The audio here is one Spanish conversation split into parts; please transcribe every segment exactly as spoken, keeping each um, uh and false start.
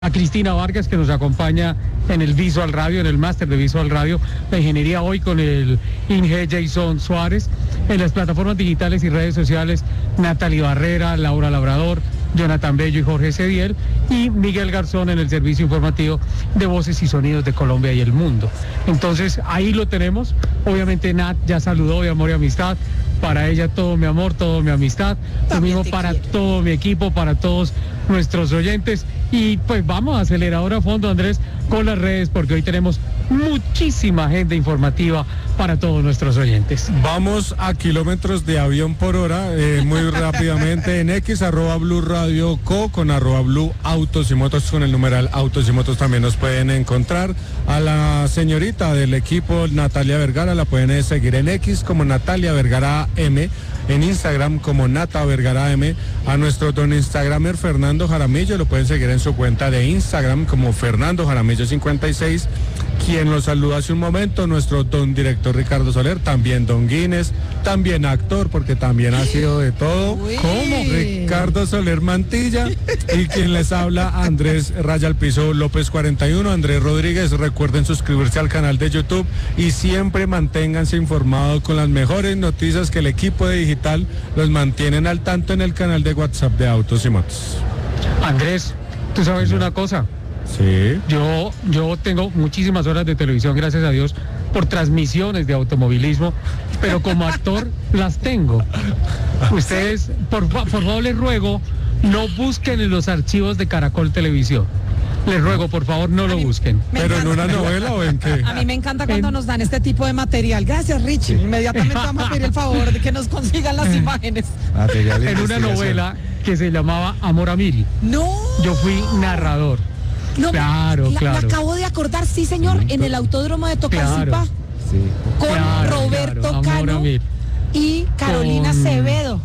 A Cristina Vargas, que nos acompaña en el Visual Radio, en el máster de Visual Radio, la ingeniería hoy con el Inge Jason Suárez, en las plataformas digitales y redes sociales, Natalie Barrera, Laura Labrador, Jonathan Bello y Jorge Cediel, y Miguel Garzón en el servicio informativo de Voces y Sonidos de Colombia y el mundo. Entonces, ahí lo tenemos. Obviamente Nat ya saludó de amor y amistad. Para ella todo mi amor, todo mi amistad. Lo mismo para quiero. todo mi equipo, para todos nuestros oyentes. Y pues vamos a acelerar a fondo, Andrés, con las redes, porque hoy tenemos muchísima agenda informativa para todos nuestros oyentes. Vamos a kilómetros de avión por hora, eh, muy rápidamente en X, arroba Blue Radio Co, con arroba Blue Autos y Motos, con el numeral Autos y Motos también nos pueden encontrar. A la señorita del equipo, Natalia Vergara, la pueden seguir en X como Natalia Vergara M, en Instagram como Nata Vergara M. A nuestro don Instagramer Fernando Jaramillo lo pueden seguir en su cuenta de Instagram como Fernando Jaramillo cincuenta y seis. Quien lo saluda hace un momento, nuestro don director Ricardo Soler, también don Guinness, también actor, porque también ha sido de todo. Uy. ¿Cómo? Ricardo Soler Mantilla. Y quien les habla, Andrés Raya al Piso López cuarenta y uno, Andrés Rodríguez. Recuerden suscribirse al canal de YouTube y siempre manténganse informados con las mejores noticias que el equipo de digital los mantienen al tanto en el canal de WhatsApp de Autos y Motos. Andrés, ¿tú sabes una cosa? Sí. Yo, yo tengo muchísimas horas de televisión, gracias a Dios, por transmisiones de automovilismo, pero como actor las tengo. Ustedes, por, por favor, les ruego, no busquen en los archivos de Caracol Televisión. Les ruego, por favor, no lo busquen. ¿Pero en una novela o en qué? A mí me encanta cuando En- nos dan este tipo de material. Gracias, Richie. Inmediatamente vamos a pedir el favor de que nos consigan las imágenes. Material de En una investigación. novela que se llamaba Amor a Mil. No. Yo fui narrador. No, Claro, la- claro. Me acabo de acordar, sí, señor, en el autódromo de Tocancipá, Claro. Sí. con Claro, Roberto claro, Amor a Cano Mil. y Carolina Con- Acevedo.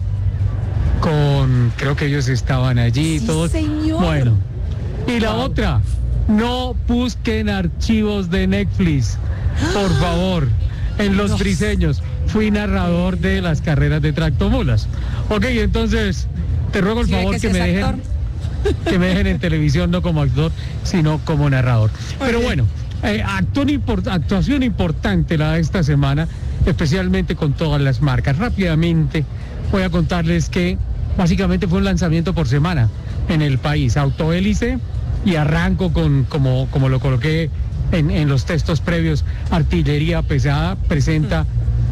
Con, creo que ellos estaban allí, Sí, todos. señor. Bueno, y la otra, no busquen archivos de Netflix, por favor. En Los No. Briseños fui narrador de las carreras de tractomulas. Ok, entonces te ruego el ¿Sí ve favor que que sí me es dejen, actor? que me dejen en televisión, no como actor, sino como narrador. Muy Pero bien. bueno, eh, actúa import- actuación importante la de esta semana, especialmente con todas las marcas. Rápidamente voy a contarles que básicamente fue un lanzamiento por semana en el país. Autohélice, y arranco con, como, como lo coloqué en, en los textos previos, artillería pesada, presenta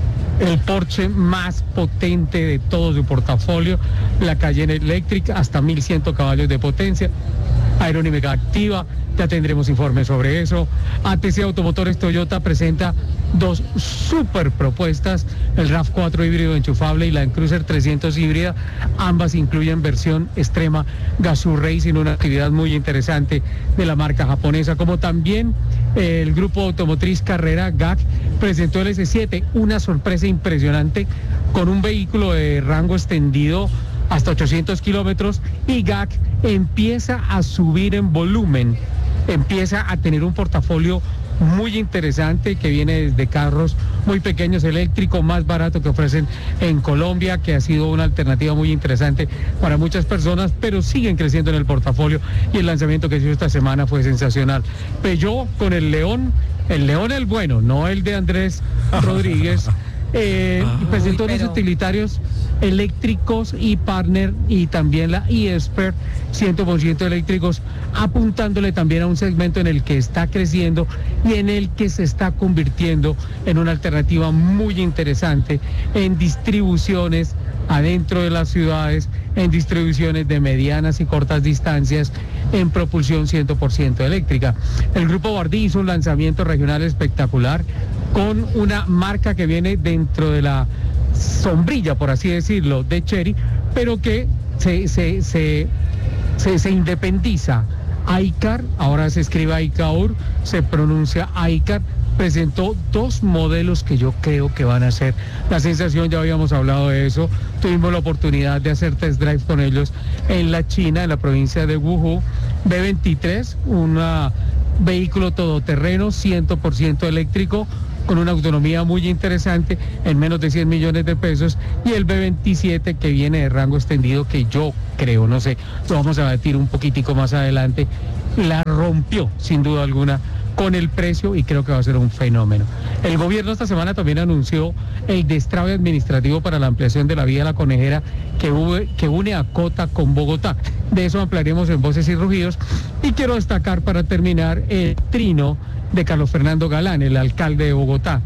el Porsche más potente de todo su portafolio, la Cayenne Electric, hasta mil cien caballos de potencia, aerodinámica activa, ya tendremos informes sobre eso. A T C Automotores Toyota presenta dos super propuestas, el RAV cuatro híbrido enchufable y la Cruiser trescientos híbrida, ambas incluyen versión extrema Gazoo Racing, una actividad muy interesante de la marca japonesa, como también eh, el grupo automotriz Carrera G A C presentó el S siete, una sorpresa impresionante con un vehículo de rango extendido hasta ochocientos kilómetros, y G A C empieza a subir en volumen, empieza a tener un portafolio muy interesante que viene desde carros muy pequeños eléctricos, más barato que ofrecen en Colombia, que ha sido una alternativa muy interesante para muchas personas, pero siguen creciendo en el portafolio, y el lanzamiento que hizo esta semana fue sensacional. Peugeot con el León, el León el bueno, no el de Andrés Rodríguez, eh, presentó Uy, unos pero- utilitarios eléctricos y partner, y también la eSpert cien por ciento eléctricos, apuntándole también a un segmento en el que está creciendo y en el que se está convirtiendo en una alternativa muy interesante en distribuciones adentro de las ciudades, en distribuciones de medianas y cortas distancias, en propulsión cien por ciento eléctrica. El grupo Bardí hizo un lanzamiento regional espectacular con una marca que viene dentro de la sombrilla, por así decirlo, de Chery, pero que se, se, se, se, se independiza. Icar, ahora se escribe Icaur, se pronuncia Icar, presentó dos modelos que yo creo que van a ser la sensación. Ya habíamos hablado de eso, tuvimos la oportunidad de hacer test drive con ellos en la China, en la provincia de Wuhu. B veintitrés, un vehículo todoterreno cien por ciento eléctrico, con una autonomía muy interesante en menos de cien millones de pesos, y el B veintisiete que viene de rango extendido, que yo creo, no sé, lo vamos a debatir un poquitico más adelante, la rompió sin duda alguna con el precio y creo que va a ser un fenómeno. El gobierno esta semana también anunció el destrave administrativo para la ampliación de la vía La Conejera que, hube, que une a Cota con Bogotá. De eso ampliaremos en Voces y Rugidos y quiero destacar para terminar el trino de Carlos Fernando Galán, el alcalde de Bogotá.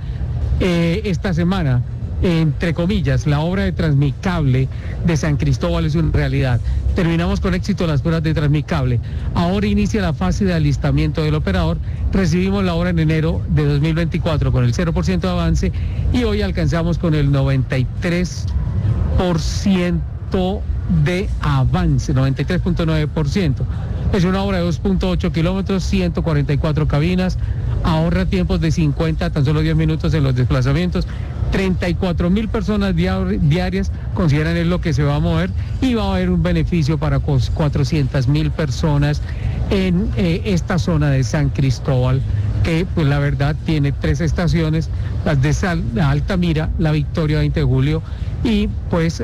Eh, esta semana, entre comillas, la obra de Transmicable de San Cristóbal es una realidad. Terminamos con éxito las pruebas de Transmicable. Ahora inicia la fase de alistamiento del operador. Recibimos la obra en enero de dos mil veinticuatro con el cero por ciento de avance y hoy alcanzamos con el noventa y tres por ciento de avance, noventa y tres punto nueve por ciento. Es una obra de dos punto ocho kilómetros, ciento cuarenta y cuatro cabinas, ahorra tiempos de cincuenta, tan solo diez minutos en los desplazamientos. treinta y cuatro mil personas diarias consideran es lo que se va a mover y va a haber un beneficio para cuatrocientas mil personas en eh, esta zona de San Cristóbal, que pues la verdad tiene tres estaciones, las de Sal, la Altamira, la Victoria veinte de julio y pues eh,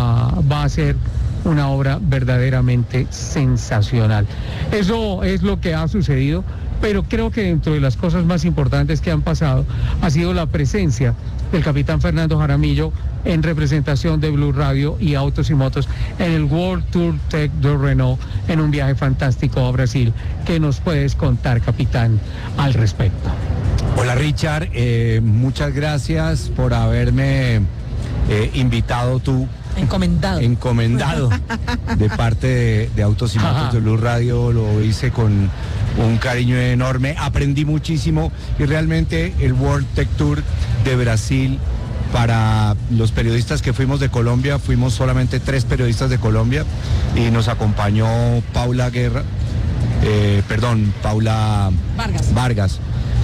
va a ser una obra verdaderamente sensacional. Eso es lo que ha sucedido, pero creo que dentro de las cosas más importantes que han pasado ha sido la presencia del capitán Fernando Jaramillo en representación de Blue Radio y Autos y Motos en el World Tour Tech de Renault en un viaje fantástico a Brasil. ¿Qué nos puedes contar, capitán, al respecto? Hola Richard, eh, muchas gracias por haberme eh, invitado tú. Encomendado. Encomendado de parte de, de Autos y Motos de Blue Radio, lo hice con un cariño enorme, aprendí muchísimo y realmente el World Tech Tour de Brasil, para los periodistas que fuimos de Colombia, fuimos solamente tres periodistas de Colombia y nos acompañó Paula Guerra, eh, perdón, Paula Vargas. Vargas.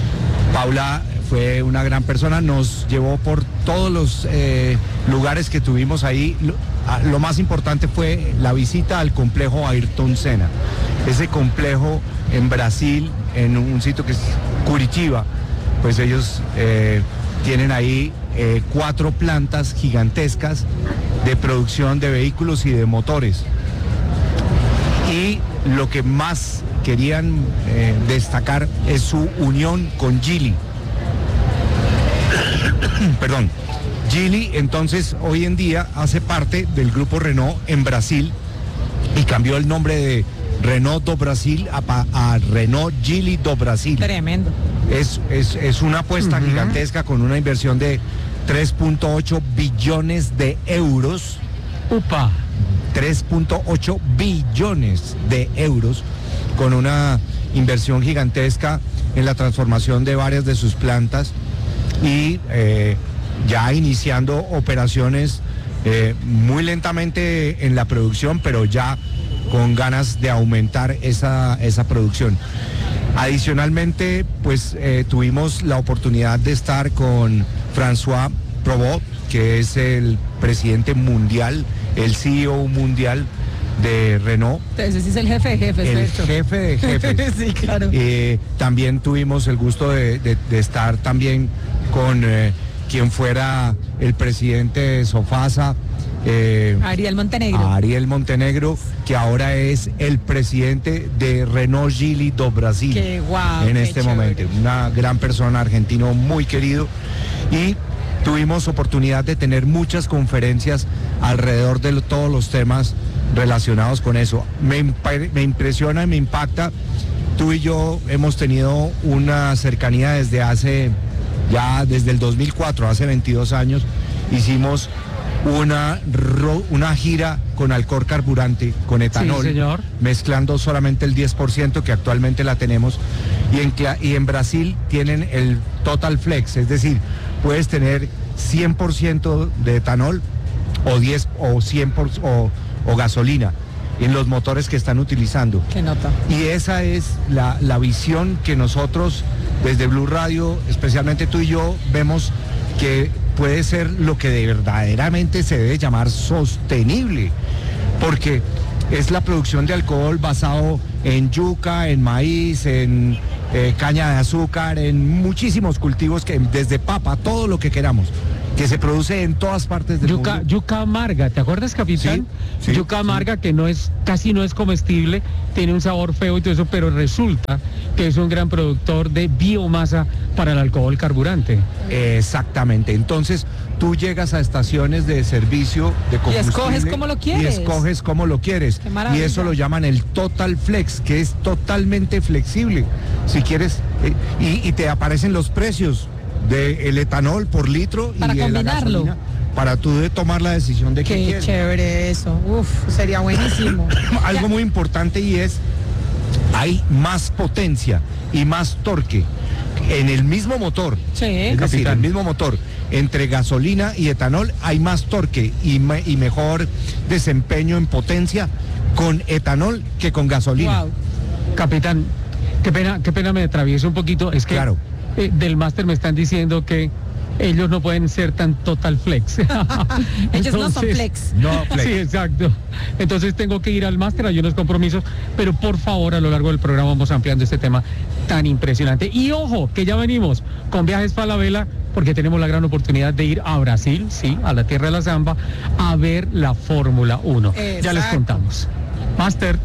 Paula fue una gran persona, nos llevó por todos los eh, lugares que tuvimos ahí. Lo, lo más importante fue la visita al complejo Ayrton Senna. Ese complejo en Brasil, en un sitio que es Curitiba, pues ellos eh, tienen ahí eh, cuatro plantas gigantescas de producción de vehículos y de motores. Y lo que más querían eh, destacar es su unión con Geely. Perdón, Geely entonces hoy en día hace parte del grupo Renault en Brasil y cambió el nombre de Renault do Brasil a, a Renault Geely do Brasil. Tremendo. Es, es, es una apuesta uh-huh. gigantesca con una inversión de tres punto ocho billones de euros. Upa. tres punto ocho billones de euros con una inversión gigantesca en la transformación de varias de sus plantas y eh, ya iniciando operaciones eh, muy lentamente en la producción, pero ya con ganas de aumentar esa, esa producción. Adicionalmente, pues eh, tuvimos la oportunidad de estar con François Provost, que es el presidente mundial, el C E O mundial de Renault. Ese sí es el jefe de jefes. El de hecho. jefe de jefes. Sí, claro. Eh, también tuvimos el gusto de, de, de estar también con eh, quien fuera el presidente de Sofasa, eh, Ariel Montenegro. Ariel Montenegro, que ahora es el presidente de Renault Geely do Brasil. Qué guau, en qué este chévere. momento. Una gran persona, argentino muy querido. Y tuvimos oportunidad de tener muchas conferencias alrededor de lo, todos los temas relacionados con eso. Me, me impresiona y me impacta. Tú y yo hemos tenido una cercanía desde hace, ya desde el dos mil cuatro, hace veintidós años, hicimos una, una gira con alcohol carburante, con etanol, sí, señor. mezclando solamente el diez por ciento que actualmente la tenemos. Y en, y en Brasil tienen el Total Flex, es decir, puedes tener cien por ciento de etanol o diez o cien por ciento o, o gasolina en los motores que están utilizando. Qué nota. Y esa es la, la visión que nosotros desde Blue Radio, especialmente tú y yo, vemos que puede ser lo que de verdaderamente se debe llamar sostenible, porque es la producción de alcohol basado en yuca, en maíz, en eh, caña de azúcar, en muchísimos cultivos, que desde papa, todo lo que queramos. que se produce en todas partes del yuca, mundo. Yuca amarga, ¿te acuerdas, capitán? Sí, sí, yuca sí. amarga que no es, casi no es comestible, tiene un sabor feo y todo eso, pero resulta que es un gran productor de biomasa para el alcohol carburante. Exactamente. Entonces, tú llegas a estaciones de servicio de combustible. escoges cómo lo quieres. Y escoges cómo lo quieres. Qué maravilla. Y eso lo llaman el Total Flex, que es totalmente flexible. Si quieres, eh, y, y te aparecen los precios del etanol por litro Para y de la combinarlo. gasolina para tú de tomar la decisión de qué Qué quieres. chévere eso. Uf, sería buenísimo. Algo Ya. muy importante y es, hay más potencia y más torque en el mismo motor. Sí. Es decir, Capitán. el mismo motor. Entre gasolina y etanol hay más torque y, me- y mejor desempeño en potencia con etanol que con gasolina. Wow. Capitán, qué pena, qué pena me atravieso un poquito, es que Claro. eh, del máster me están diciendo que ellos no pueden ser tan total flex. Ellos no son Entonces- flex. No, flex. Sí, exacto. Entonces tengo que ir al máster, hay unos compromisos, pero por favor a lo largo del programa vamos ampliando este tema tan impresionante. Y ojo, que ya venimos con Viajes Falabella, porque tenemos la gran oportunidad de ir a Brasil, sí, a la tierra de la samba, a ver la Fórmula uno. Ya les Exacto. contamos. Máster.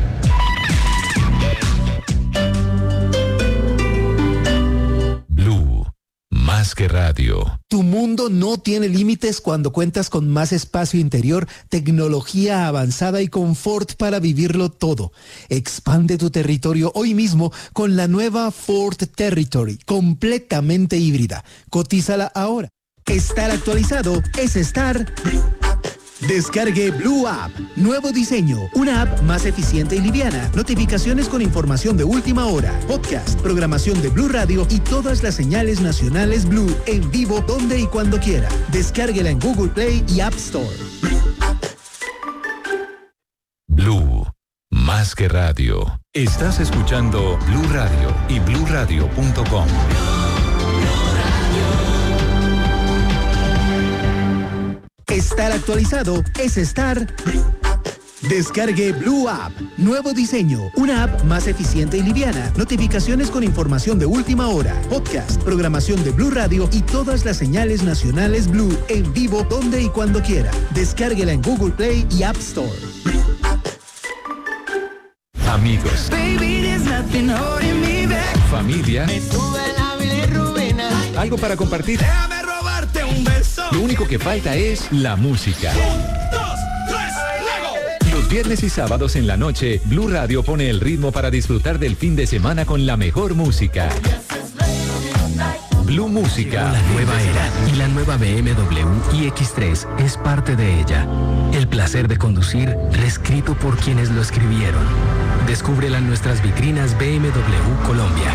Blue, más que radio. Tu mundo no tiene límites cuando cuentas con más espacio interior, tecnología avanzada y confort para vivirlo todo. Expande tu territorio hoy mismo con la nueva Ford Territory, completamente híbrida. Cotízala ahora. Estar actualizado es estar... Descargue Blue App. Nuevo diseño. Una app más eficiente y liviana. Notificaciones con información de última hora. Podcast, programación de Blue Radio y todas las señales nacionales Blue en vivo donde y cuando quiera. Descárguela en Google Play y App Store. Blue, más que radio. Estás escuchando Blue Radio y blue radio punto com. Estar actualizado es estar... Descargue Blue App. Nuevo diseño. Una app más eficiente y liviana. Notificaciones con información de última hora. Podcast, programación de Blue Radio y todas las señales nacionales Blue en vivo donde y cuando quiera. Descárguela en Google Play y App Store. Amigos, familia, algo para compartir. Lo único que falta es la música. Los viernes y sábados en la noche, Blue Radio pone el ritmo para disfrutar del fin de semana con la mejor música. Blue Música. La nueva era y la nueva B M W i X tres es parte de ella. El placer de conducir reescrito por quienes lo escribieron. Descúbrela en nuestras vitrinas B M W Colombia.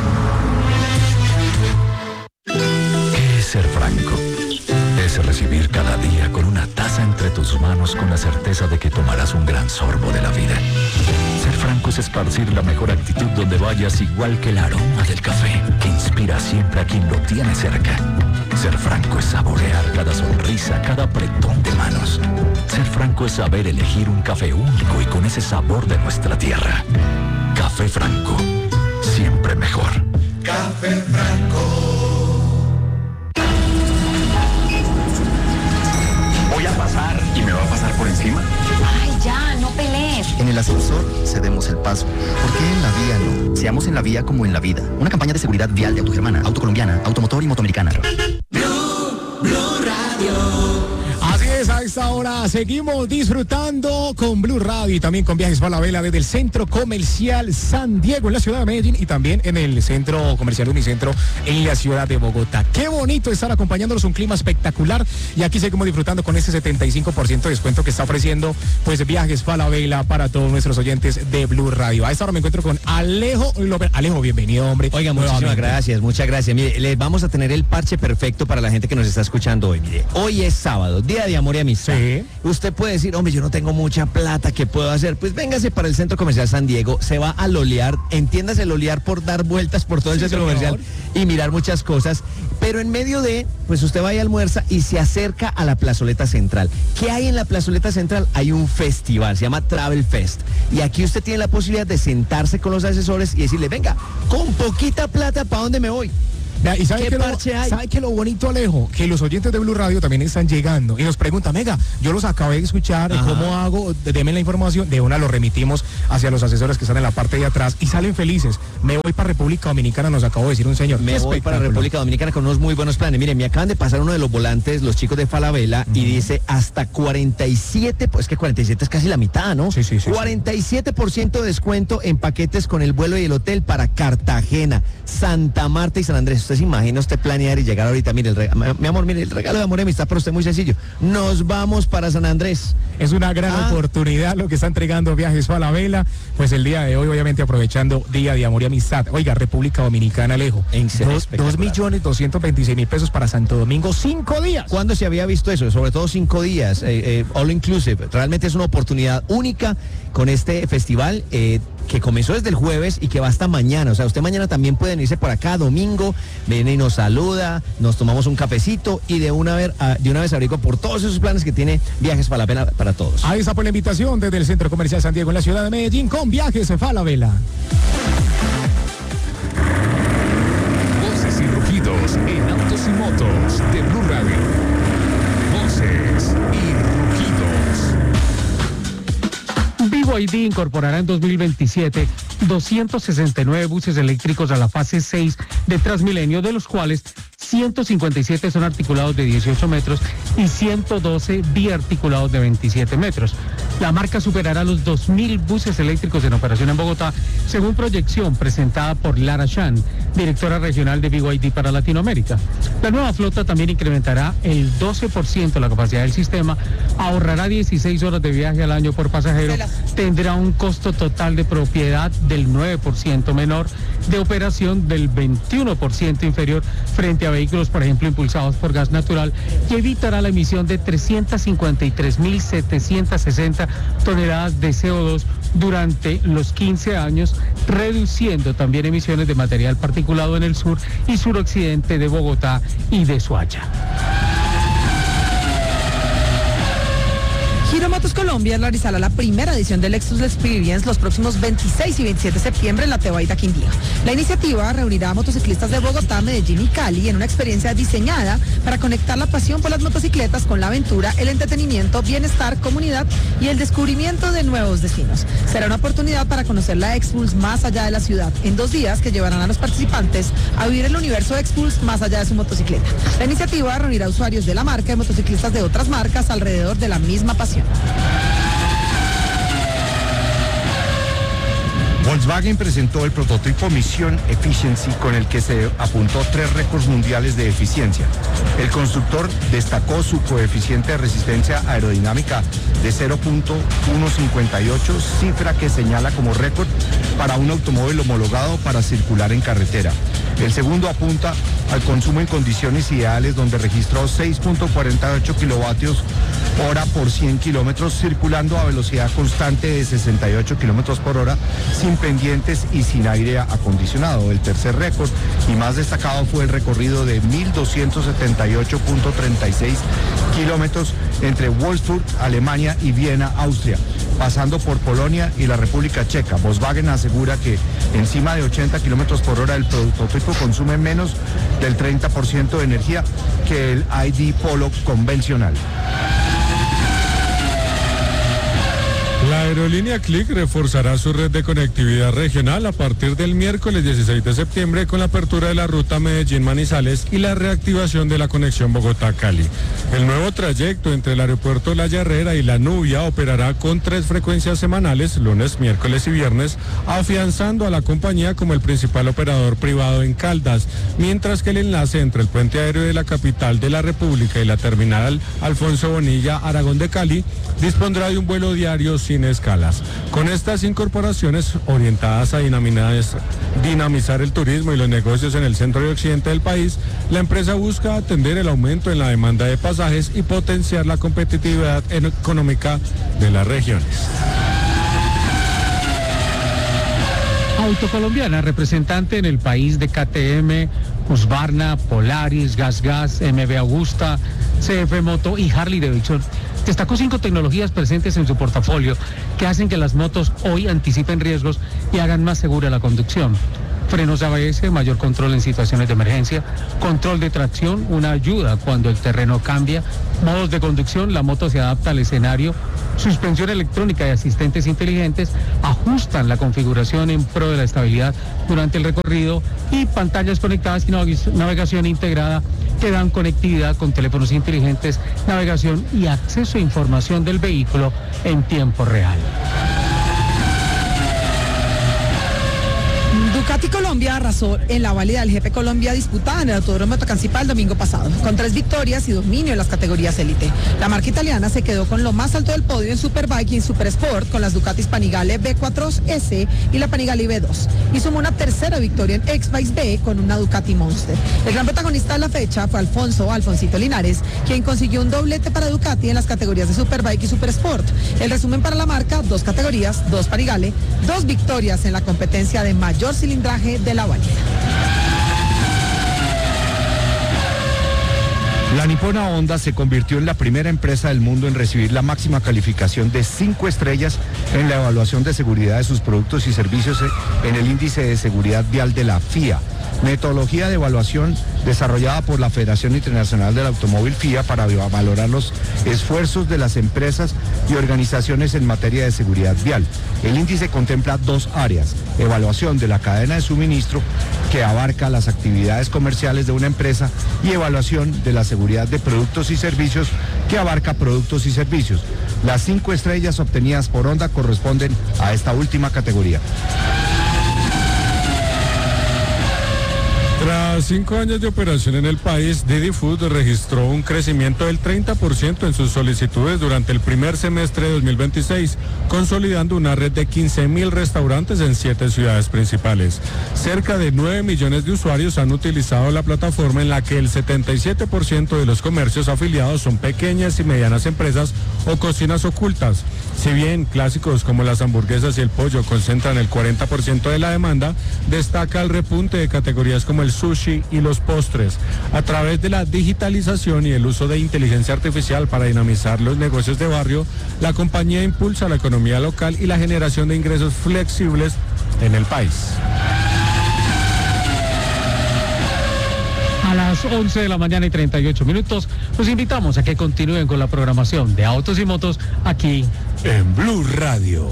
¿Qué es ser franco? Es recibir cada día con una taza entre tus manos con la certeza de que tomarás un gran sorbo de la vida. Ser franco es esparcir la mejor actitud donde vayas, igual que el aroma del café que inspira siempre a quien lo tiene cerca. Ser franco es saborear cada sonrisa, cada apretón de manos. Ser franco es saber elegir un café único y con ese sabor de nuestra tierra. Café Franco, siempre mejor. Café Franco. Voy a pasar y me va a pasar por encima. Ay, ya, no pelees. En el ascensor cedemos el paso. ¿Por qué en la vía no? Seamos en la vía como en la vida. Una campaña de seguridad vial de Autogermana, Autocolombiana, Automotor y Motoamericana. Así es, a esta hora seguimos disfrutando con Blue Radio y también con Viajes Falabella desde el Centro Comercial San Diego en la ciudad de Medellín y también en el Centro Comercial Unicentro en la ciudad de Bogotá. Qué bonito estar acompañándonos, un clima espectacular y aquí seguimos disfrutando con ese setenta y cinco por ciento de descuento que está ofreciendo pues Viajes Falabella para todos nuestros oyentes de Blue Radio. A esta hora me encuentro con Alejo López. Alejo, bienvenido, hombre. Oiga, muchísimas nuevamente. gracias, muchas gracias. Mire, les vamos a tener el parche perfecto para la gente que nos está escuchando hoy. Mire, hoy es sábado, día de amor y amistad. Sí. Usted puede decir, hombre, yo no tengo mucha plata, ¿qué puedo hacer? Pues véngase para el Centro Comercial San Diego, se va a lolear, entiéndase lolear por dar vueltas por todo el Sí, centro señor. comercial y mirar muchas cosas, pero en medio de, pues usted va y almuerza y se acerca a la plazoleta central. ¿Qué hay en la plazoleta central? Hay un festival, se llama Travel Fest, y aquí usted tiene la posibilidad de sentarse con los asesores y decirle, venga, con poquita plata, ¿para dónde me voy? Vea, ¿y sabe ¿Qué que lo, parche hay? sabe que lo bonito, Alejo? Que los oyentes de Blue Radio también están llegando y nos preguntan, venga, yo los acabé de escuchar, Ajá. ¿cómo hago? Deme la información. De una lo remitimos hacia los asesores que están en la parte de atrás y salen felices. Me voy para República Dominicana, nos acabó de decir un señor. Me Qué voy para espectáculo. República Dominicana con unos muy buenos planes. Miren, me acaban de pasar uno de los volantes, los chicos de Falabella, uh-huh. y dice hasta cuarenta y siete, pues que cuarenta y siete es casi la mitad, ¿no? Sí, sí, sí. cuarenta y siete por ciento de descuento en paquetes con el vuelo y el hotel para Cartagena, Santa Marta y San Andrés. Usted se imagina usted planear y llegar ahorita, mire, el regalo, mi amor, mire, el regalo de amor y amistad para usted muy sencillo. Nos vamos para San Andrés. Es una gran Ah. oportunidad lo que está entregando Viajes Falabella, pues el día de hoy, obviamente aprovechando Día de Amor y Amistad. Oiga, República Dominicana, Alejo. En serio, Dos, dos millones doscientos veintiséis mil pesos para Santo Domingo, cinco días. ¿Cuándo se había visto eso? Sobre todo cinco días, eh, eh, all inclusive. Realmente es una oportunidad única con este festival eh, que comenzó desde el jueves y que va hasta mañana. O sea, usted mañana también pueden irse por acá, domingo, viene y nos saluda, nos tomamos un cafecito y de una vez, uh, de una vez abrigo por todos esos planes que tiene Viajes Falabella para todos. Ahí está por la invitación desde el Centro Comercial San Diego en la ciudad de Medellín con Viajes Falabella. Voces y rugidos en autos y motos de Blue Radio. Voces y rugidos. B Y D incorporará en dos mil veintisiete doscientos sesenta y nueve buses eléctricos a la fase seis de Transmilenio, de los cuales ciento cincuenta y siete son articulados de dieciocho metros y ciento doce biarticulados de veintisiete metros. La marca superará los dos mil buses eléctricos en operación en Bogotá, según proyección presentada por Lara Shan, directora regional de B Y D para Latinoamérica. La nueva flota también incrementará el doce por ciento la capacidad del sistema, ahorrará dieciséis horas de viaje al año por pasajero, tendrá un costo total de propiedad del nueve por ciento menor, de operación del veintiuno por ciento inferior frente a vehículos, por ejemplo, impulsados por gas natural, y evitará la emisión de trescientas cincuenta y tres mil setecientas sesenta toneladas de C O dos durante los quince años, reduciendo también emisiones de material particulado en el sur y suroccidente de Bogotá y de Soacha. Giro Motos Colombia realizará la primera edición del Lexus Experience los próximos veintiséis y veintisiete de septiembre en la Tebaida, Quindío. La iniciativa reunirá a motociclistas de Bogotá, Medellín y Cali en una experiencia diseñada para conectar la pasión por las motocicletas con la aventura, el entretenimiento, bienestar, comunidad y el descubrimiento de nuevos destinos. Será una oportunidad para conocer la Expulse más allá de la ciudad, en dos días que llevarán a los participantes a vivir el universo Expulse más allá de su motocicleta. La iniciativa reunirá usuarios de la marca y motociclistas de otras marcas alrededor de la misma pasión. Volkswagen presentó el prototipo Mission Efficiency con el que se apuntó tres récords mundiales de eficiencia. El constructor destacó su coeficiente de resistencia aerodinámica de cero punto ciento cincuenta y ocho, cifra que señala como récord para un automóvil homologado para circular en carretera. El segundo apunta al consumo en condiciones ideales, donde registró seis punto cuarenta y ocho kilovatios hora por cien kilómetros, circulando a velocidad constante de sesenta y ocho kilómetros por hora, sin pendientes y sin aire acondicionado. El tercer récord y más destacado fue el recorrido de mil doscientos setenta y ocho punto treinta y seis kilómetros entre Wolfsburg, Alemania y Viena, Austria, pasando por Polonia y la República Checa. Volkswagen asegura que encima de ochenta kilómetros por hora el prototipo consume menos del treinta por ciento de energía que el I D Polo convencional. La aerolínea Click reforzará su red de conectividad regional a partir del miércoles dieciséis de septiembre con la apertura de la ruta Medellín-Manizales y la reactivación de la conexión Bogotá-Cali. El nuevo trayecto entre el aeropuerto La Herrera y La Nubia operará con tres frecuencias semanales, lunes, miércoles y viernes, afianzando a la compañía como el principal operador privado en Caldas, mientras que el enlace entre el puente aéreo de la capital de la República y la terminal Alfonso Bonilla, Aragón de Cali, dispondrá de un vuelo diario sin escalas. Con estas incorporaciones orientadas a dinamizar el turismo y los negocios en el centro y occidente del país, la empresa busca atender el aumento en la demanda de pasajes y potenciar la competitividad económica de las regiones. Autocolombiana, representante en el país de K T M, Husqvarna, Polaris, Gas Gas, M V Agusta, C F Moto y Harley Davidson, destacó cinco tecnologías presentes en su portafolio que hacen que las motos hoy anticipen riesgos y hagan más segura la conducción. frenos A B S, mayor control en situaciones de emergencia, control de tracción, una ayuda cuando el terreno cambia, modos de conducción, la moto se adapta al escenario, suspensión electrónica y asistentes inteligentes ajustan la configuración en pro de la estabilidad durante el recorrido y pantallas conectadas y navegación integrada que dan conectividad con teléfonos inteligentes, navegación y acceso a información del vehículo en tiempo real. Ducati Colombia arrasó en la válida del G P Colombia disputada en el Autódromo de Tocancipá el domingo pasado, con tres victorias y dominio en las categorías élite. La marca italiana se quedó con lo más alto del podio en Superbike y en Super Sport con las Ducatis Panigale B cuatro S y la Panigale B dos, y sumó una tercera victoria en X-Bikes B con una Ducati Monster. El gran protagonista de la fecha fue Alfonso Alfonsito Linares, quien consiguió un doblete para Ducati en las categorías de Superbike y Super Sport. El resumen para la marca: dos categorías, dos Panigale, dos victorias en la competencia de mayor cilindraje de la válida. La nipona Honda se convirtió en la primera empresa del mundo en recibir la máxima calificación de cinco estrellas en la evaluación de seguridad de sus productos y servicios en el índice de seguridad vial de la F I A, metodología de evaluación desarrollada por la Federación Internacional del Automóvil F I A para valorar los esfuerzos de las empresas y organizaciones en materia de seguridad vial. El índice contempla dos áreas: evaluación de la cadena de suministro, que abarca las actividades comerciales de una empresa, y evaluación de la seguridad de productos y servicios, que abarca productos y servicios. Las cinco estrellas obtenidas por Honda corresponden a esta última categoría. Tras cinco años de operación en el país, Didi Food registró un crecimiento del treinta por ciento en sus solicitudes durante el primer semestre de dos mil veintiséis, consolidando una red de quince mil restaurantes en siete ciudades principales. Cerca de nueve millones de usuarios han utilizado la plataforma, en la que el setenta y siete por ciento de los comercios afiliados son pequeñas y medianas empresas o cocinas ocultas. Si bien clásicos como las hamburguesas y el pollo concentran el cuarenta por ciento de la demanda, destaca el repunte de categorías como el sushi y los postres. A través de la digitalización y el uso de inteligencia artificial para dinamizar los negocios de barrio, la compañía impulsa la economía local y la generación de ingresos flexibles en el país. A las once de la mañana y treinta y ocho minutos, los invitamos a que continúen con la programación de Autos y Motos aquí en Blue Radio.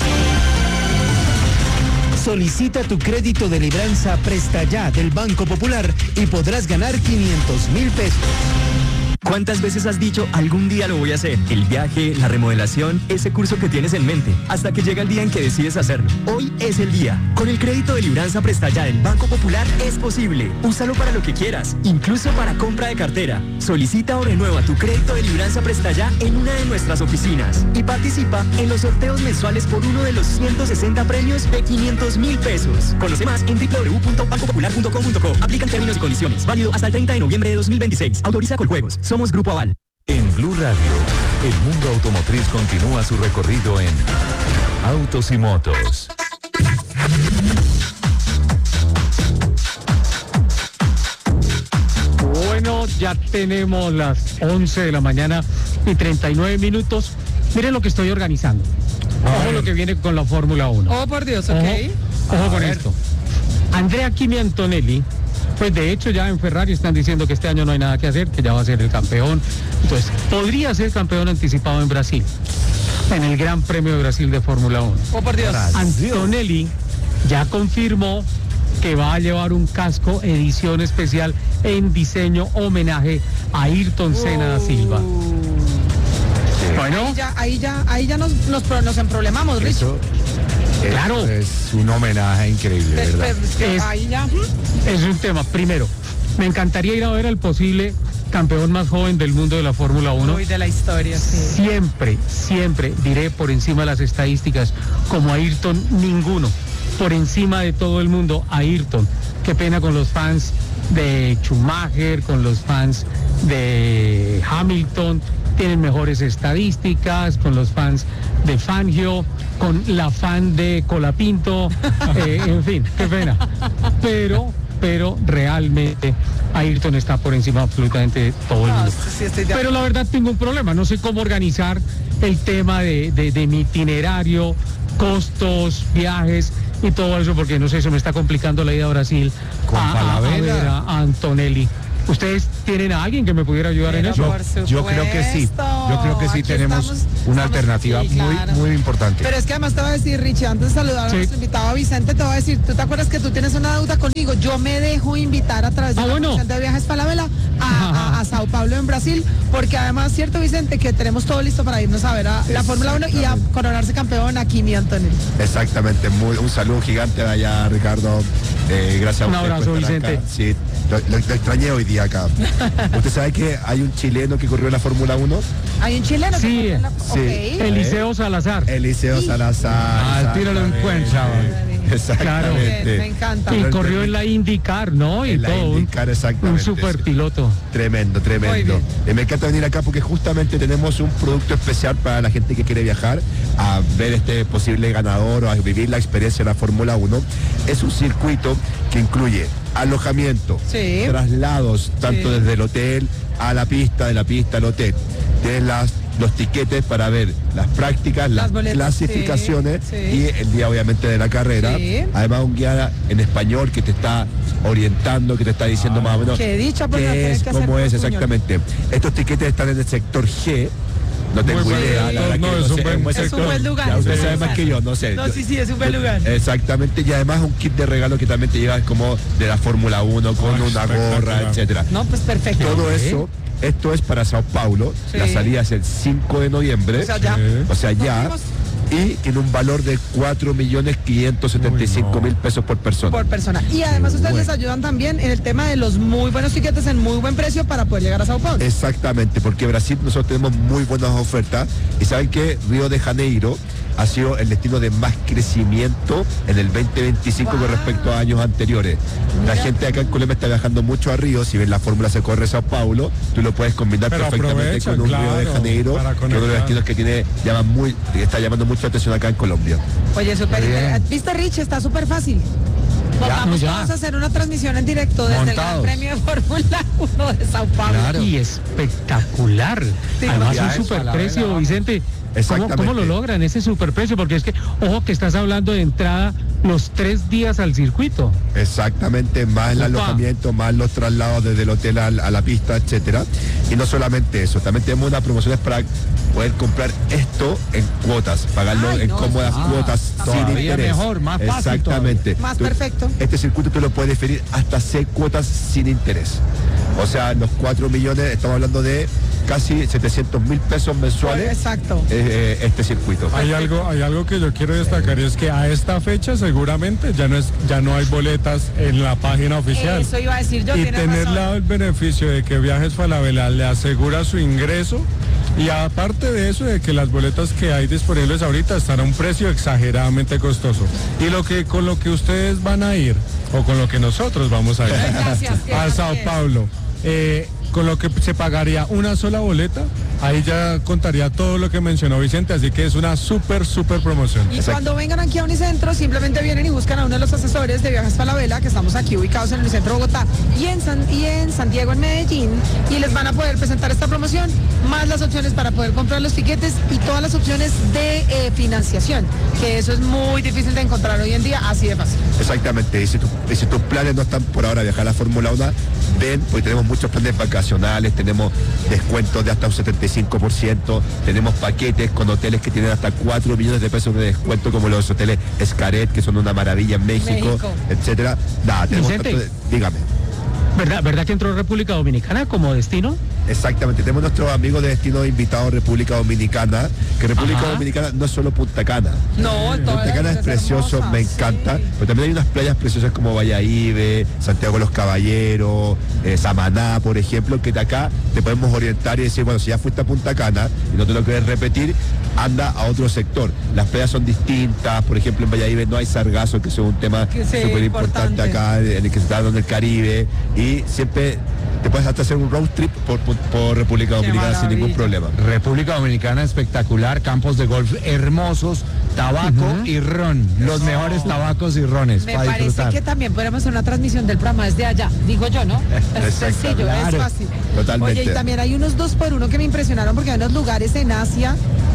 Solicita tu crédito de libranza Presta Ya del Banco Popular y podrás ganar quinientos mil pesos. ¿Cuántas veces has dicho algún día lo voy a hacer? El viaje, la remodelación, ese curso que tienes en mente, hasta que llega el día en que decides hacerlo. Hoy es el día. Con el crédito de libranza Presta Ya del Banco Popular es posible. Úsalo para lo que quieras, incluso para compra de cartera. Solicita o renueva tu crédito de libranza Presta Ya en una de nuestras oficinas y participa en los sorteos mensuales por uno de los ciento sesenta premios de quinientos mil pesos. Conoce más en doble u doble u doble u punto banco popular punto com punto co. Aplican términos y condiciones. Válido hasta el treinta de noviembre de dos mil veintiséis. Autoriza Coljuegos. Somos Grupo Aval. En Blue Radio, el mundo automotriz continúa su recorrido en Autos y Motos. Bueno, ya tenemos las once de la mañana y treinta y nueve minutos. Miren lo que estoy organizando. Ojo lo que viene con la Fórmula uno. Oh, por Dios, ok. Ojo, ojo con esto. Andrea Kimi Antonelli, pues de hecho ya en Ferrari están diciendo que este año no hay nada que hacer, que ya va a ser el campeón. Entonces, podría ser campeón anticipado en Brasil, en el Gran Premio de Brasil de Fórmula uno. Oh, por Dios. Antonelli ya confirmó que va a llevar un casco edición especial en diseño homenaje a Ayrton Senna da Silva. Bueno, ahí ya, ahí ya, ahí ya nos, nos, nos emproblemamos, Rich. Eso es, claro. Es un homenaje increíble, Des, ¿verdad? es, ahí ya. Es un tema. Primero, me encantaría ir a ver al posible campeón más joven del mundo de la Fórmula uno. Uy, de la historia, sí. Siempre, siempre diré por encima de las estadísticas, como Ayrton, ninguno. Por encima de todo el mundo, Ayrton. Qué pena con los fans de Schumacher, con los fans de Hamilton. Tienen mejores estadísticas, con los fans de Fangio, con la fan de Colapinto, eh, en fin, qué pena. Pero, pero realmente Ayrton está por encima absolutamente de todo el mundo. Sí, estoy de Pero la verdad tengo un problema, no sé cómo organizar el tema de, de, de mi itinerario, costos, viajes y todo eso, porque no sé, se me está complicando la ida a Brasil Con a, a, a Falabella. ver a, a Antonelli. ¿Ustedes tienen a alguien que me pudiera ayudar Pero en eso? por Yo creo que sí. Yo creo que sí Aquí tenemos estamos- una estamos- alternativa sí, muy, claro. muy importante. Pero es que además te voy a decir, Richie, antes de saludar Sí. a nuestro invitado Vicente, te voy a decir, ¿tú te acuerdas que tú tienes una deuda conmigo? Yo me dejo invitar a través de Ah, la bueno. Comisión de Viajes Falabella a, a, a Sao Paulo en Brasil, porque además, cierto Vicente, que tenemos todo listo para irnos a ver a la Fórmula uno y a coronarse campeón a Kimi Antonelli. Exactamente, muy, un saludo gigante de allá, Ricardo. Eh, gracias a Un usted abrazo, por estar Vicente. acá. Sí, lo, lo- lo extrañé hoy día acá. ¿Usted sabe que hay un chileno que corrió en la Fórmula uno? Hay un chileno Sí, que corre en la... sí. Ok. Eliseo Salazar. Eliseo Salazar. Ah, tíralo en exactamente. cuenta. Exactamente. Bien, me encanta. Y corrió en la IndyCar, ¿no? Y En la todo. un- IndyCar, Un exactamente. super piloto. Tremendo, Muy tremendo. bien. Eh, me encanta venir acá porque justamente tenemos un producto especial para la gente que quiere viajar a ver este posible ganador o a vivir la experiencia de la Fórmula uno. Es un circuito que incluye alojamiento, Sí. traslados, tanto Sí. desde el hotel a la pista, de la pista al hotel. Tienes las los tiquetes para ver las prácticas, las, Las boletas, clasificaciones sí, sí. y el día obviamente de la carrera. Sí. Además un guía en español que te está orientando, que te está diciendo más o menos Qué dicha, porque la qué tienes es, que hacer cómo por es puñol. exactamente. Estos tiquetes están en el sector G. No tengo Muy buen idea, sector, la verdad no, que es un sé, buen buen Es un sector. buen lugar. Ya es un usted buen sabe más lugar. que yo, no sé. No, sí, sí, es un buen lugar. Exactamente, y además un kit de regalo que también te lleva como de la Fórmula uno con Ah, una espectacular. gorra, etcétera. No, pues perfecto. Todo eso, esto es para Sao Paulo, Sí. la salida es el cinco de noviembre, O sea, ya. o sea, Nos ya, fuimos. y tiene un valor de cuatro millones quinientos setenta y cinco mil pesos por persona. Por persona. Y además ustedes bueno. les ayudan también en el tema de los muy buenos tiquetes en muy buen precio para poder llegar a Sao Paulo. Exactamente, porque Brasil nosotros tenemos muy buenas ofertas y saben que Río de Janeiro ha sido el destino de más crecimiento en el veinte veinticinco Wow. con respecto a años anteriores. La Mira. gente acá en Colombia está viajando mucho a Río, si ven la fórmula se corre Sao Paulo, tú lo puedes combinar Pero perfectamente aprovechan, con un Río de claro, Janeiro, para que es uno de los conectar. destinos que tiene, llama muy, está llamando mucho la atención acá en Colombia. Oye, súper Muy bien. interesante. ¿Viste, Rich? Está súper fácil. Nos Ya, vamos ya. todos a hacer una transmisión en directo desde el Gran Montados. Premio de Fórmula uno de Sao Paulo. Claro. Y espectacular. Sí, Además, ya un eso, super a la precio, vela, Vicente. ¿Cómo, Exactamente. ¿Cómo lo logran ese superprecio? Porque es que, ojo, que estás hablando de entrada los tres días al circuito. Exactamente, más el Opa. alojamiento, más los traslados desde el hotel al- a, la pista, etcétera. Y no solamente eso, también tenemos unas promociones para poder comprar esto en cuotas, pagarlo Ay, en no, cómodas ah, cuotas sin todavía interés. mejor, más fácil Exactamente. Más Tú- perfecto. Este circuito tú lo puedes diferir hasta seis cuotas sin interés. O sea, los cuatro millones, estamos hablando de casi setecientos mil pesos mensuales. Exacto. eh, eh, este circuito. Hay algo, hay algo que yo quiero destacar y es que a esta fecha seguramente ya no es, ya no hay boletas en la página oficial. Eso iba a decir yo, y tienes tener razón. la- el beneficio de que Viajes Falabella le asegura su ingreso y aparte de eso de que las boletas que hay disponibles ahorita están a un precio exageradamente costoso y lo que con lo que ustedes van a ir o con lo que nosotros vamos a ir Gracias, qué a Sao bien. Paulo eh, con lo que se pagaría una sola boleta, ahí ya contaría todo lo que mencionó Vicente, así que es una súper, súper promoción. Y cuando vengan aquí a Unicentro, simplemente vienen y buscan a uno de los asesores de Viajes Falabella, que estamos aquí ubicados en el Unicentro Bogotá y en, San, y en Santiago, en Medellín, y les van a poder presentar esta promoción, más las opciones para poder comprar los tiquetes y todas las opciones de eh, financiación, que eso es muy difícil de encontrar hoy en día, así de fácil. Exactamente, y si, tu- y si tus planes no están por ahora viajar a la Fórmula uno, ven, porque tenemos muchos planes vacacionales, tenemos descuentos de hasta un setenta y cinco por ciento, tenemos paquetes con hoteles que tienen hasta cuatro millones de pesos de descuento, como los hoteles Xcaret, que son una maravilla en México, México. etcétera. Nada, tenemos Vicente. tanto de- dígame. ¿Verdad, ¿Verdad que entró República Dominicana como destino? Exactamente, tenemos nuestros amigos de destino invitados República Dominicana, que República Ajá. Dominicana no es solo Punta Cana. No, todo Punta Cana es precioso, me encanta, pero también hay unas playas preciosas como Valladolid, Santiago de los Caballeros, eh, Samaná, por ejemplo, que de acá te podemos orientar y decir, bueno, si ya fuiste a Punta Cana y no te lo quieres repetir, anda a otro sector. Las playas son distintas, por ejemplo, en Valladolid no hay sargazo, que es un tema Que sí, súper importante importante. acá, en el que se está dando en el Caribe, y siempre te puedes hasta hacer un road trip por, por, por República Dominicana sin ningún problema. República Dominicana espectacular, campos de golf hermosos, tabaco y ron, los mejores tabacos y rones Me para parece disfrutar. que también podríamos hacer una transmisión del programa desde allá, digo yo, ¿no? Es Exacto, sencillo, claro. es fácil. Totalmente. Oye, y también hay unos dos por uno que me impresionaron porque hay unos lugares en Asia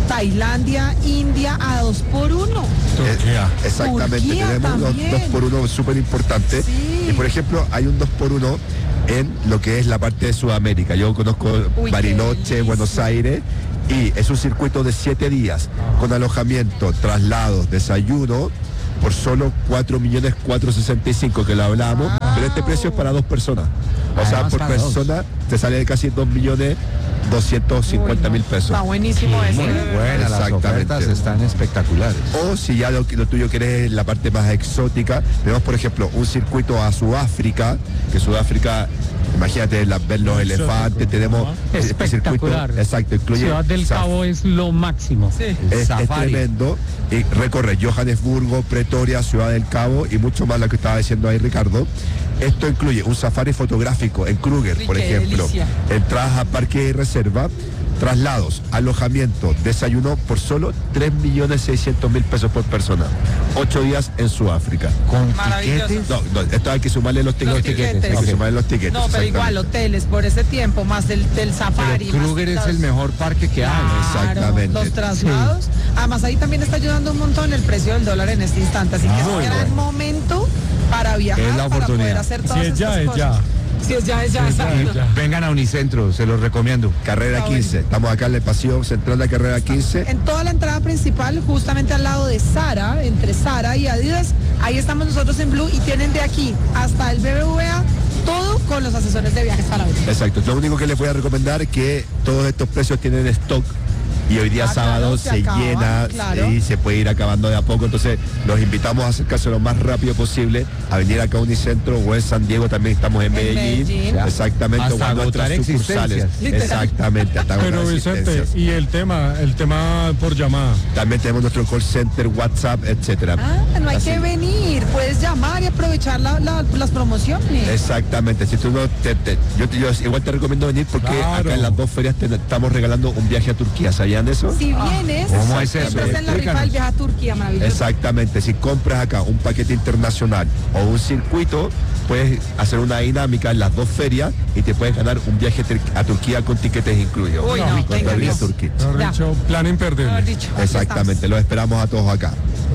Tailandia, India a dos por uno. Turquía. Exactamente, Turquía tenemos dos, dos por uno súper importantes. Sí. Y por ejemplo, hay un dos por uno en lo que es la parte de Sudamérica. Yo conozco Uy, Bariloche, Buenos Aires, y es un circuito de siete días con alojamiento, traslados, desayuno, por solo cuatro millones cuatrocientos sesenta y cinco que lo hablamos, ah. pero este precio es para dos personas. O Además, sea, por persona dos. te sale de casi dos millones doscientos cincuenta mil pesos. Está buenísimo eso. Muy buena, las ofertas están espectaculares. O si ya lo, lo tuyo querés la parte más exótica, tenemos por ejemplo un circuito a Sudáfrica, que Sudáfrica, imagínate la, ver los Exótico. elefantes, tenemos este circuito. Exacto, incluye Ciudad del Cabo es lo máximo. Sí. Es, es tremendo. Y recorre Johannesburgo, Pretoria, Ciudad del Cabo y mucho más lo que estaba diciendo ahí Ricardo. Esto incluye un safari fotográfico en Kruger, por ejemplo, delicia. entradas a parque y reserva, traslados, alojamiento, desayuno por solo tres millones seiscientos mil pesos por persona. Ocho días en Sudáfrica. ¿Con tiquetes? No, no, esto hay que sumarle los tiquetes. Los tiquetes. Hay okay. que sumarle los tiquetes. No, pero igual hoteles por ese tiempo, más del, del safari. Pero Kruger es el mejor parque que hay. Claro, exactamente. Los traslados. Sí. Además ahí también está ayudando un montón el precio del dólar en este instante. Así que ah, es un gran bueno. momento para viajar, es la para poder oportunidad. hacer todas si es ya, estas es cosas. ya. Si es ya, es ya, sí, exacto. ya. Vengan a Unicentro, se los recomiendo. Carrera quince, estamos acá en el pasillo central de la carrera quince. En toda la entrada principal, justamente al lado de Zara, entre Zara y Adidas, ahí estamos nosotros en Blue y tienen de aquí hasta el B B V A todo con los asesores de viajes para hoy. Exacto, lo único que les voy a recomendar es que todos estos precios tienen stock. Y hoy día ah, sábado claro, se, se acaba, llena claro. y se puede ir acabando de a poco. Entonces los invitamos a acercarse lo más rápido posible a venir acá a Unicentro o en San Diego, también estamos en, en Medellín. Medellín. Exactamente, hasta agotar sucursales. Exactamente, hasta Pero Vicente, y el tema, el tema por llamada. También tenemos nuestro call center, WhatsApp, etcétera. Ah, no hay Así. que venir, puedes llamar y aprovechar la, la, las promociones. Exactamente, si tú no te, te, yo, yo igual te recomiendo venir porque claro. acá en las dos ferias te, estamos regalando un viaje a Turquía, ¿sabían de eso? Si vienes, ¿cómo es eso? entras en la rifa del viaje a Turquía, maravilloso. Exactamente, si compras acá un paquete internacional o un circuito, puedes hacer una dinámica en las dos ferias y te puedes ganar un viaje a Turquía con tiquetes incluidos. Uy, no, no, venga, Dios. Turquía. Dicho, plan imperdible. Dicho, exactamente, los esperamos a todos acá.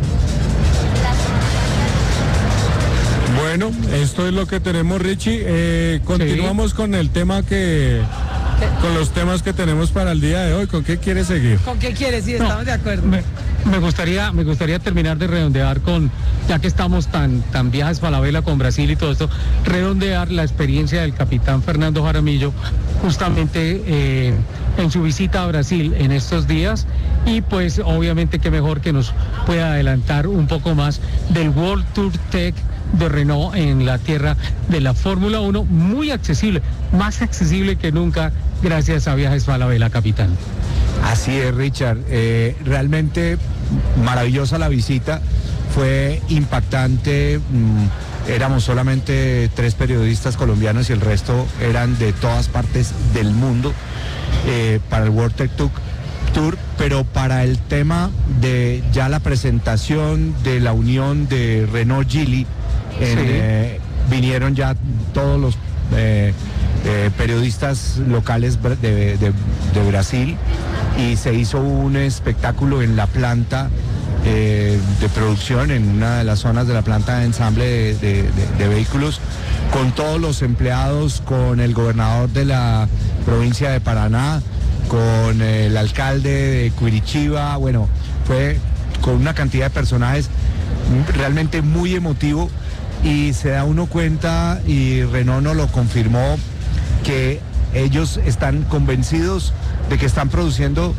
Bueno, esto es lo que tenemos, Richie. Eh, continuamos sí. con el tema que... Con los temas que tenemos para el día de hoy, ¿con qué quieres seguir? ¿Con qué quieres? Sí, estamos no, de acuerdo. Me, me gustaría, me gustaría terminar de redondear con, ya que estamos tan, tan viajes para la vela con Brasil y todo esto, redondear la experiencia del capitán Fernando Jaramillo, justamente eh, en su visita a Brasil en estos días, y pues obviamente que mejor que nos pueda adelantar un poco más del World Tour Tech de Renault en la tierra de la Fórmula uno, muy accesible, más accesible que nunca, gracias a Viajes Falabella, capitán. Así es, Richard. Eh, realmente maravillosa la visita, fue impactante. Mm, éramos solamente tres periodistas colombianos y el resto eran de todas partes del mundo eh, para el World Tech Tour, pero para el tema de ya la presentación de la unión de Renault Geely, En, sí. eh, vinieron ya todos los eh, eh, periodistas locales de, de, de Brasil y se hizo un espectáculo en la planta eh, de producción, en una de las zonas de la planta de ensamble de, de, de, de vehículos, con todos los empleados, con el gobernador de la provincia de Paraná, con el alcalde de Curitiba. Bueno, fue con una cantidad de personajes realmente muy emotivo. Y se da uno cuenta, y Renault nos lo confirmó, que ellos están convencidos de que están produciendo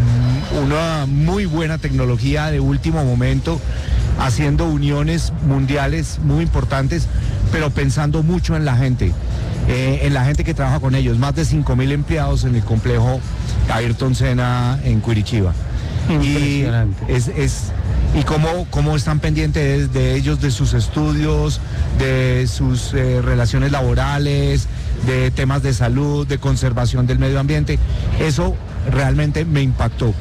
una muy buena tecnología de último momento, haciendo uniones mundiales muy importantes, pero pensando mucho en la gente, eh, en la gente que trabaja con ellos. Más de cinco mil empleados en el complejo Ayrton Senna en Curitiba. Impresionante. Y es... es y cómo, cómo están pendientes de, de ellos, de sus estudios, de sus eh, relaciones laborales, de temas de salud, de conservación del medio ambiente. Eso realmente me impactó.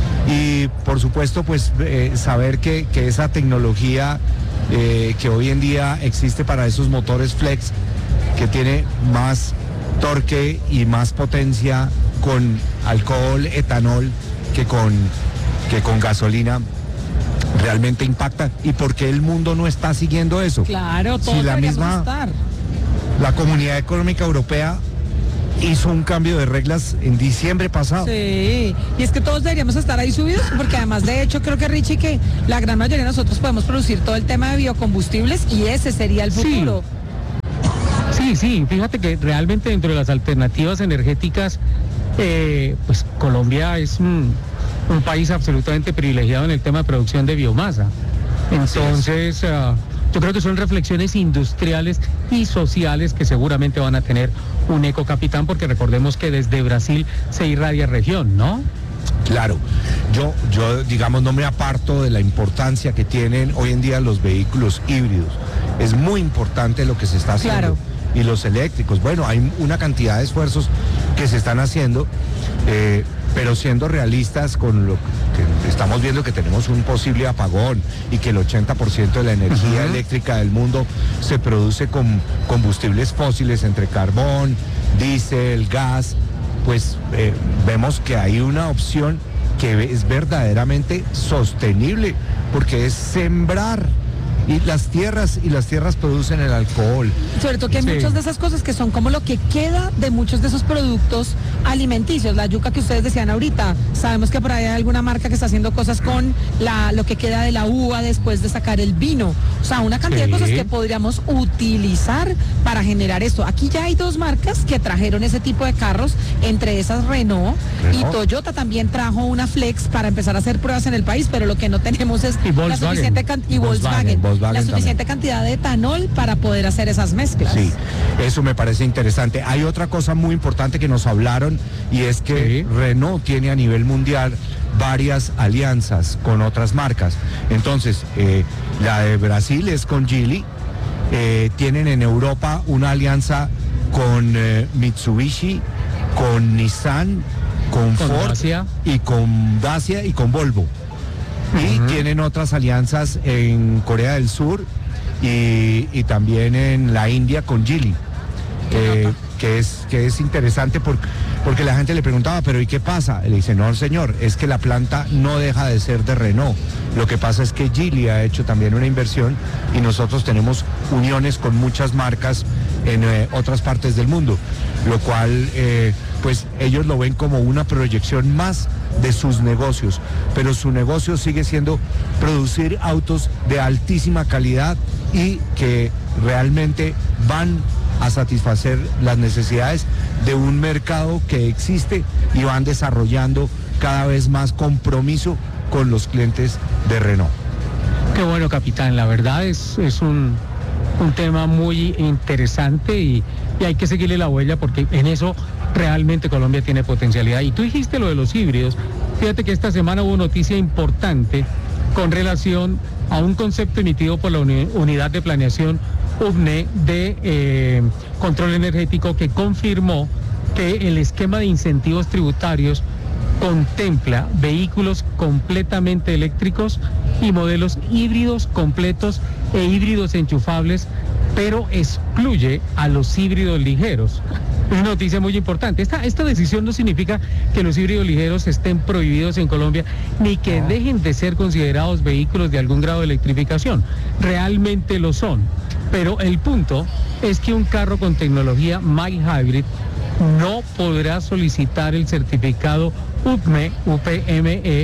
Y por supuesto, pues eh, saber que, que esa tecnología eh, que hoy en día existe para esos motores flex, que tiene más torque y más potencia con alcohol, etanol, que con, que con gasolina realmente impacta. ¿Y por qué el mundo no está siguiendo eso? Claro, todos si la misma estar. La Comunidad Económica Europea hizo un cambio de reglas en diciembre pasado. Sí, y es que todos deberíamos estar ahí subidos, porque además de hecho creo que Richie, que la gran mayoría de nosotros podemos producir todo el tema de biocombustibles y ese sería el futuro. Sí, sí, sí. Fíjate que realmente dentro de las alternativas energéticas, eh, pues Colombia es un, un país absolutamente privilegiado en el tema de producción de biomasa. Entonces, uh, yo creo que son reflexiones industriales y sociales que seguramente van a tener un eco capitán, porque recordemos que desde Brasil se irradia región, ¿no? Claro, yo, yo digamos no me aparto de la importancia que tienen hoy en día los vehículos híbridos. Es muy importante lo que se está haciendo. Claro. Y los eléctricos, bueno, hay una cantidad de esfuerzos que se están haciendo, eh, pero siendo realistas con lo que estamos viendo, que tenemos un posible apagón y que el ochenta por ciento de la energía uh-huh. eléctrica del mundo se produce con combustibles fósiles, entre carbón, diésel, gas, pues eh, vemos que hay una opción que es verdaderamente sostenible, porque es sembrar. Y las tierras, y las tierras producen el alcohol. Sobre todo que hay sí. muchas de esas cosas que son como lo que queda de muchos de esos productos alimenticios. La yuca que ustedes decían ahorita, sabemos que por ahí hay alguna marca que está haciendo cosas con la, lo que queda de la uva después de sacar el vino. O sea, una cantidad sí. de cosas que podríamos utilizar para generar esto. Aquí ya hay dos marcas que trajeron ese tipo de carros, entre esas Renault, Renault. y Toyota también trajo una Flex para empezar a hacer pruebas en el país, pero lo que no tenemos es la suficiente cantidad, y Volkswagen. Volkswagen. la suficiente también. cantidad de etanol para poder hacer esas mezclas. Sí, eso me parece interesante. Hay otra cosa muy importante que nos hablaron, y es que sí. Renault tiene a nivel mundial varias alianzas con otras marcas. Entonces, eh, la de Brasil es con Geely, eh, tienen en Europa una alianza con eh, Mitsubishi, con Nissan, con, con Ford Dacia. y con Dacia y con Volvo. Y uh-huh. tienen otras alianzas en Corea del Sur y, y también en la India con Geely, que, que, es, que es interesante porque, porque la gente le preguntaba, pero ¿y qué pasa? Le dice, no señor, es que la planta no deja de ser de Renault. Lo que pasa es que Geely ha hecho también una inversión y nosotros tenemos uniones con muchas marcas en eh, otras partes del mundo, lo cual eh, pues ellos lo ven como una proyección más de sus negocios, pero su negocio sigue siendo producir autos de altísima calidad y que realmente van a satisfacer las necesidades de un mercado que existe, y van desarrollando cada vez más compromiso con los clientes de Renault. Qué bueno, capitán, la verdad es, es un, un tema muy interesante y, y hay que seguirle la huella, porque en eso realmente Colombia tiene potencialidad. Y tú dijiste lo de los híbridos. Fíjate que esta semana hubo noticia importante con relación a un concepto emitido por la uni- Unidad de Planeación U B N E de eh, Control Energético, que confirmó que el esquema de incentivos tributarios contempla vehículos completamente eléctricos y modelos híbridos completos e híbridos enchufables, pero excluye a los híbridos ligeros. Es una noticia muy importante. Esta, esta decisión no significa que los híbridos ligeros estén prohibidos en Colombia, ni que dejen de ser considerados vehículos de algún grado de electrificación. Realmente lo son. Pero el punto es que un carro con tecnología mild hybrid no podrá solicitar el certificado U P M E, U P M E,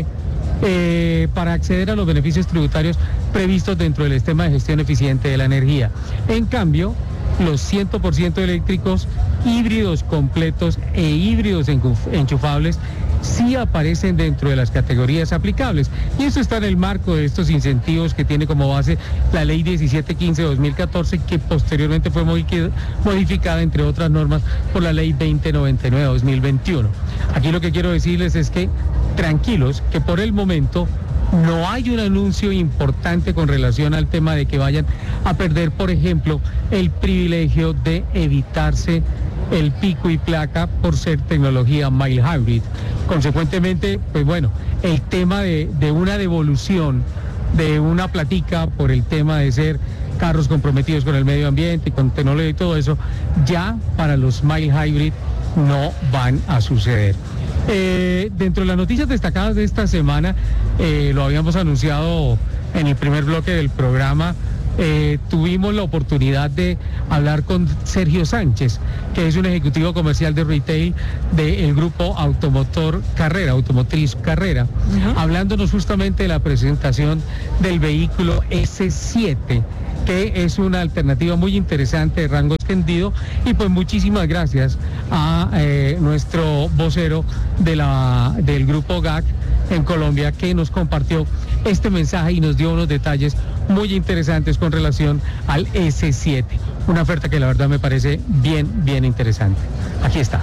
eh, para acceder a los beneficios tributarios previstos dentro del esquema de gestión eficiente de la energía. En cambio, los cien por ciento eléctricos, híbridos completos e híbridos enchufables sí aparecen dentro de las categorías aplicables. Y eso está en el marco de estos incentivos que tiene como base la ley diecisiete quince de dos mil catorce, que posteriormente fue modificada, entre otras normas, por la ley veinte noventa y nueve de dos mil veintiuno. Aquí lo que quiero decirles es que tranquilos, que por el momento no hay un anuncio importante con relación al tema de que vayan a perder, por ejemplo, el privilegio de evitarse el pico y placa por ser tecnología mild hybrid. Consecuentemente, pues bueno, el tema de, de una devolución de una platica por el tema de ser carros comprometidos con el medio ambiente y con tecnología y todo eso, ya para los mild hybrid no van a suceder. Eh, dentro de las noticias destacadas de esta semana, eh, lo habíamos anunciado en el primer bloque del programa, eh, tuvimos la oportunidad de hablar con Sergio Sánchez, que es un ejecutivo comercial de retail del grupo Automotor Carrera, Automotriz Carrera, uh-huh. hablándonos justamente de la presentación del vehículo ese siete, que es una alternativa muy interesante de rango extendido. Y pues muchísimas gracias a eh, nuestro vocero de la, del grupo G A C en Colombia, que nos compartió este mensaje y nos dio unos detalles muy interesantes con relación al ese siete. Una oferta que la verdad me parece bien, bien interesante. Aquí está.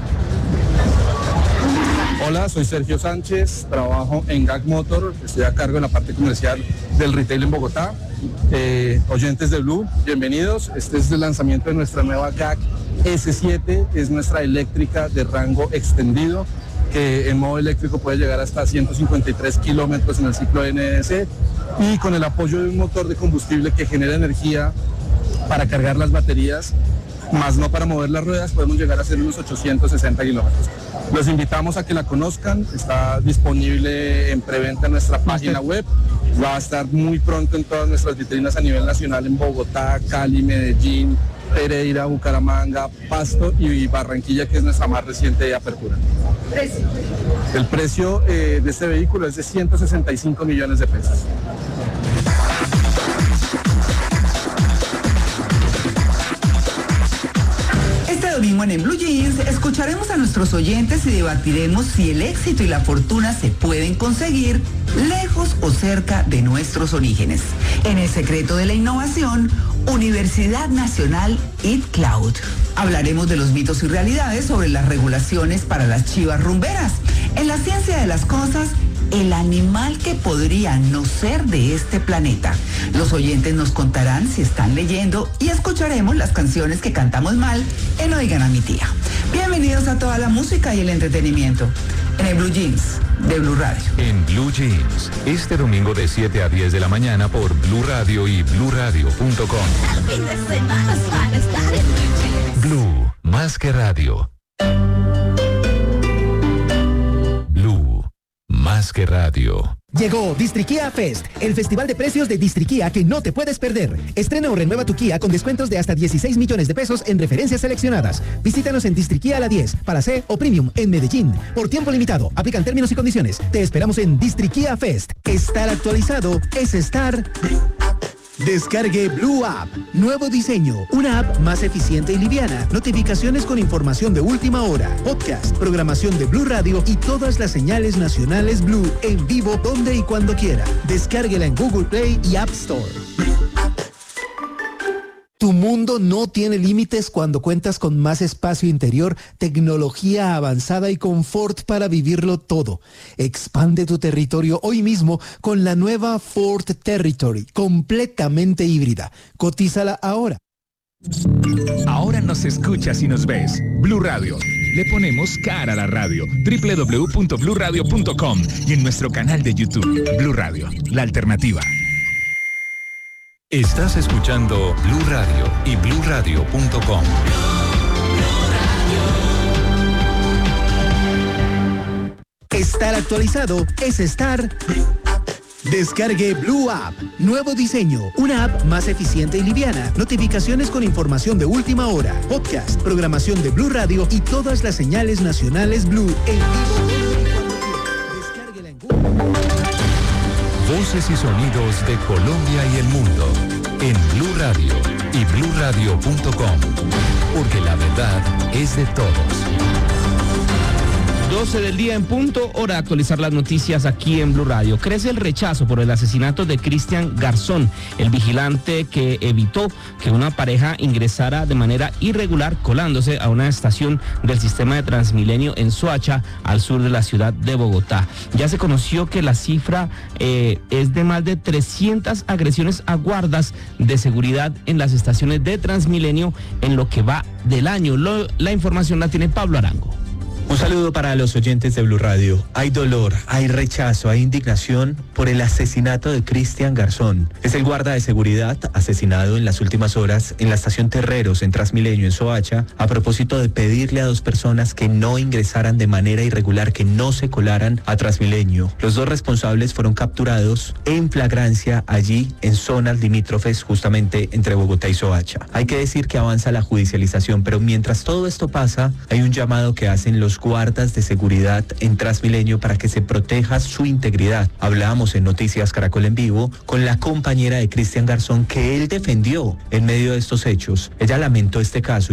Hola, soy Sergio Sánchez, trabajo en G A C Motor, estoy a cargo de la parte comercial del retail en Bogotá. Eh, oyentes de Blue, bienvenidos. Este es el lanzamiento de nuestra nueva G A C ese siete, es nuestra eléctrica de rango extendido, que en modo eléctrico puede llegar hasta ciento cincuenta y tres kilómetros en el ciclo N D C, y con el apoyo de un motor de combustible que genera energía para cargar las baterías, más no para mover las ruedas, podemos llegar a hacer unos ochocientos sesenta kilómetros. Los invitamos a que la conozcan, está disponible en preventa en nuestra página web, va a estar muy pronto en todas nuestras vitrinas a nivel nacional en Bogotá, Cali, Medellín, Pereira, Bucaramanga, Pasto y Barranquilla, que es nuestra más reciente apertura. ¿Precio? El precio eh, de este vehículo es de ciento sesenta y cinco millones de pesos. Domingo en Blue Jeans escucharemos a nuestros oyentes y debatiremos si el éxito y la fortuna se pueden conseguir lejos o cerca de nuestros orígenes. En el secreto de la innovación, Universidad Nacional Eat Cloud. Hablaremos de los mitos y realidades sobre las regulaciones para las chivas rumberas. En la ciencia de las cosas, el animal que podría no ser de este planeta. Los oyentes nos contarán si están leyendo y escucharemos las canciones que cantamos mal en Oigan a mi tía. Bienvenidos a toda la música y el entretenimiento en el Blue Jeans de Blue Radio. En Blue Jeans, este domingo de siete a diez de la mañana por Blue Radio y blue radio punto com. Blue, más que radio. Más que radio. Llegó Distriquía Fest, el festival de precios de Distriquía que no te puedes perder. Estrena o renueva tu Kia con descuentos de hasta dieciséis millones de pesos en referencias seleccionadas. Visítanos en Distriquía a la diez, para C o Premium en Medellín. Por tiempo limitado, aplican términos y condiciones. Te esperamos en Distriquía Fest. Estar actualizado es estar... Descargue Blue App. Nuevo diseño. Una app más eficiente y liviana. Notificaciones con información de última hora. Podcast, programación de Blue Radio y todas las señales nacionales Blue en vivo donde y cuando quiera. Descárguela en Google Play y App Store. Tu mundo no tiene límites cuando cuentas con más espacio interior, tecnología avanzada y confort para vivirlo todo. Expande tu territorio hoy mismo con la nueva Ford Territory, completamente híbrida. Cotízala ahora. Ahora nos escuchas y nos ves. Blue Radio. Le ponemos cara a la radio. doble u doble u doble u punto blue radio punto com y en nuestro canal de YouTube. Blue Radio, la alternativa. Estás escuchando Blue Radio y blue radio punto com. Estar actualizado es estar... Descargue Blue App. Nuevo diseño. Una app más eficiente y liviana. Notificaciones con información de última hora. Podcast, programación de Blue Radio y todas las señales nacionales Blue en vivo. Descárguela en Google. Voces y sonidos de Colombia y el mundo en Blue Radio y blue radio punto com. Porque la verdad es de todos. doce del día en punto, hora de actualizar las noticias aquí en Blue Radio. Crece el rechazo por el asesinato de Cristian Garzón, el vigilante que evitó que una pareja ingresara de manera irregular colándose a una estación del sistema de Transmilenio en Soacha, al sur de la ciudad de Bogotá. Ya se conoció que la cifra eh, es de más de trescientas agresiones a guardas de seguridad en las estaciones de Transmilenio en lo que va del año. Lo, la información la tiene Pablo Arango. Un saludo para los oyentes de Blue Radio. Hay dolor, hay rechazo, hay indignación por el asesinato de Cristian Garzón. Es el guarda de seguridad asesinado en las últimas horas en la estación Terreros en Transmilenio en Soacha a propósito de pedirle a dos personas que no ingresaran de manera irregular, que no se colaran a Transmilenio. Los dos responsables fueron capturados en flagrancia allí en zonas limítrofes justamente entre Bogotá y Soacha. Hay que decir que avanza la judicialización, pero mientras todo esto pasa, hay un llamado que hacen los guardas de seguridad en Transmilenio para que se proteja su integridad. Hablábamos en Noticias Caracol en Vivo con la compañera de Cristian Garzón que él defendió en medio de estos hechos. Ella lamentó este caso.